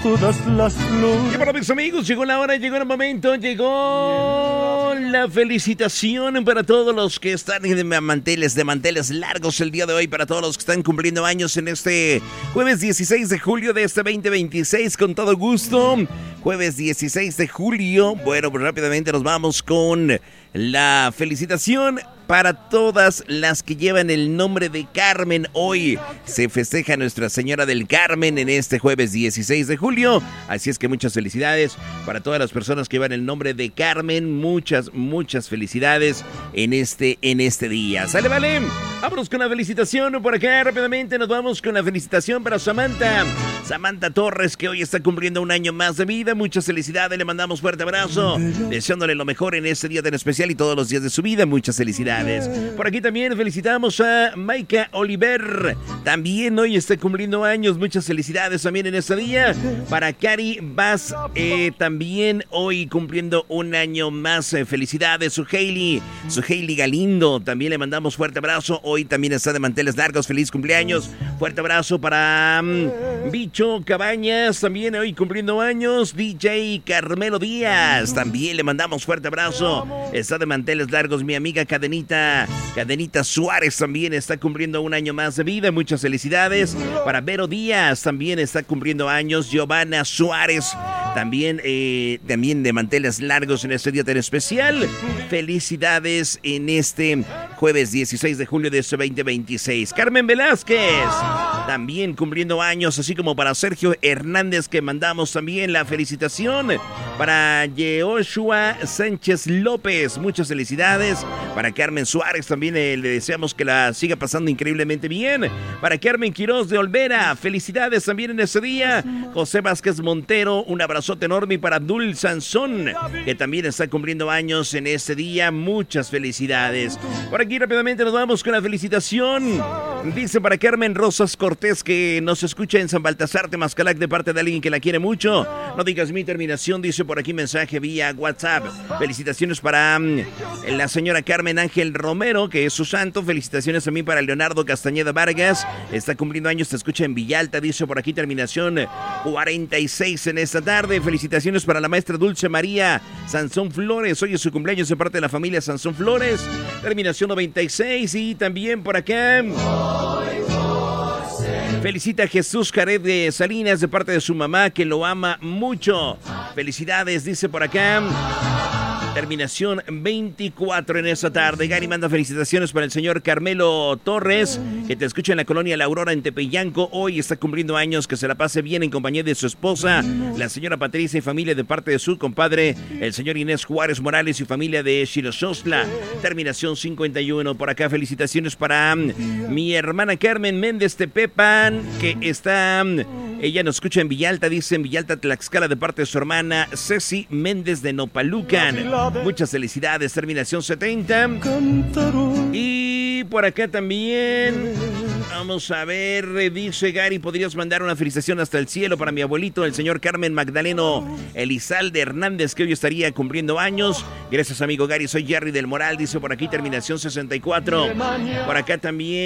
todas las flores. Y para mis amigos, llegó la hora, llegó el momento, llegó la felicitación para todos los que están de manteles largos el día de hoy, para todos los que están cumpliendo años en este jueves 16 de julio de este 2026, con todo gusto. Jueves 16 de julio. Bueno, pues rápidamente nos vamos con la felicitación para todas las que llevan el nombre de Carmen. Hoy se festeja Nuestra Señora del Carmen en este jueves 16 de julio. Así es que muchas felicidades para todas las personas que llevan el nombre de Carmen. Muchas felicidades en este día. ¿Sale, vale? Vámonos con la felicitación por acá. Rápidamente nos vamos con la felicitación para Samantha Torres, que hoy está cumpliendo un año más de vida. Muchas felicidades, le mandamos fuerte abrazo, deseándole lo mejor en este día tan especial y todos los días de su vida. Muchas felicidades. Por aquí también felicitamos a Maika Oliver, también hoy está cumpliendo años. Muchas felicidades también en este día. Para Cari Vaz, también hoy cumpliendo un año más. Felicidades. Su Hailey Galindo, también le mandamos fuerte abrazo. Hoy también está de manteles largos. Feliz cumpleaños. Fuerte abrazo para Bicho Cabañas, también hoy cumpliendo años. DJ Carmelo Díaz, también le mandamos fuerte abrazo. Está de manteles largos. Mi amiga Cadenita Suárez también está cumpliendo un año más de vida. Muchas felicidades. Para Vero Díaz, también está cumpliendo años. Giovanna Suárez, también de manteles largos en este día tan especial. Felicidades en este jueves 16 de julio de este 2026. Carmen Velázquez, también cumpliendo años, así como para Sergio Hernández, que mandamos también la felicitación. Para Yehoshua Sánchez López, muchas felicidades. Para Carmen Suárez, también le deseamos que la siga pasando increíblemente bien. Para Carmen Quiroz de Olvera, felicidades también en este día. José Vázquez Montero, un abrazote enorme. Y para Abdul Sansón, que también está cumpliendo años en este día, muchas felicidades. Por aquí rápidamente nos vamos con la felicitación. Dice para Carmen Rosas Cortés, que nos escucha en San Baltasar Temazcalac, de parte de alguien que la quiere mucho. No digas mi terminación, dice por aquí mensaje vía WhatsApp. Felicitaciones para la señora Carmen Ángel Romero, que es su santo. Felicitaciones también para Leonardo Castañeda Vargas, está cumpliendo años, te escucha en Villalta, dice por aquí terminación 46 en esta tarde. Felicitaciones para la maestra Dulce María Sansón Flores, hoy es su cumpleaños de parte de la familia Sansón Flores, terminación 96. Y también por acá felicita a Jesús Jared de Salinas, de parte de su mamá, que lo ama mucho. Felicidades, dice por acá. Terminación 24 en esta tarde. Gary manda felicitaciones para el señor Carmelo Torres, que te escucha en la colonia La Aurora en Tepeyanco. Hoy está cumpliendo años, que se la pase bien en compañía de su esposa, la señora Patricia, y familia de parte de su compadre, el señor Inés Juárez Morales, y familia de Xiloxostla. Terminación 51. Por acá felicitaciones para mi hermana Carmen Méndez Tepepan, que está... Ella nos escucha en Villalta, dice en Villalta, Tlaxcala, de parte de su hermana Ceci Méndez de Nopalucan. Muchas felicidades, terminación 70. Y por acá también, vamos a ver, dice Gary, podrías mandar una felicitación hasta el cielo para mi abuelito, el señor Carmen Magdaleno Elizalde Hernández, que hoy estaría cumpliendo años. Gracias, amigo Gary, soy Jerry del Moral, dice por aquí, terminación 64. Por acá también